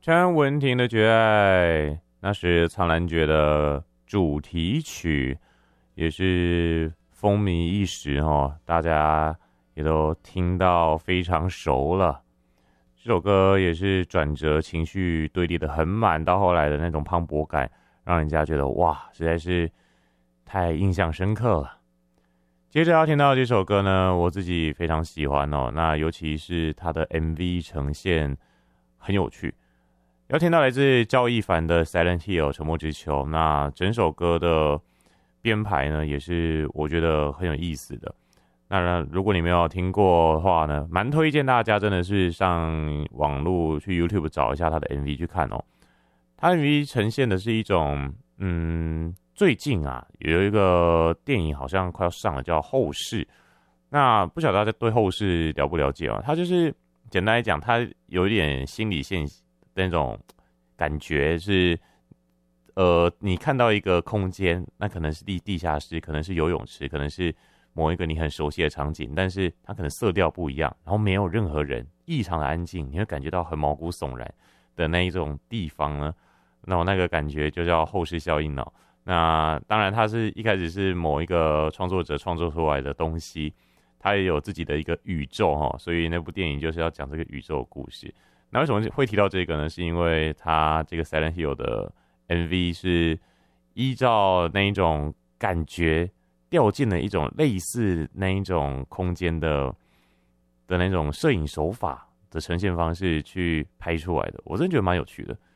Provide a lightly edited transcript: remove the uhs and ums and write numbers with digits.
詹雯婷的《绝爱》，那是《苍兰诀》的主题曲，也是风靡一时哦，大家也都听到非常熟了。这首歌也是转折，情绪堆叠的很满，到后来的那种磅礴感，让人家觉得哇，实在是太印象深刻了。接着要听到的这首歌呢，我自己非常喜欢哦，那尤其是它的 MV 呈现很有趣。要听到来自赵一凡的《Silent Hill》沉默之丘，那整首歌的编排呢，也是我觉得很有意思的。那如果你没有听过的话呢，蛮推荐大家真的是上网络去 YouTube 找一下他的 MV 去看哦。他的 MV 呈现的是一种，最近啊有一个电影好像快要上了，叫《后世》。那不晓得大家对《后世》了不了解啊？他就是简单来讲，他有一点心理现那种感觉是，你看到一个空间，那可能是地下室，可能是游泳池，可能是某一个你很熟悉的场景，但是它可能色调不一样，然后没有任何人，异常的安静，你会感觉到很毛骨悚然的那一种地方呢，那个感觉就叫后视效应哦。那当然，它是一开始是某一个创作者创作出来的东西，它也有自己的一个宇宙哈，所以那部电影就是要讲这个宇宙的故事。那为什么会提到这个呢？是因为它这个 Silent Hill 的 MV 是依照那一种感觉掉进了一种类似那一种空间的那种摄影手法的呈现方式去拍出来的，我真的觉得蛮有趣的。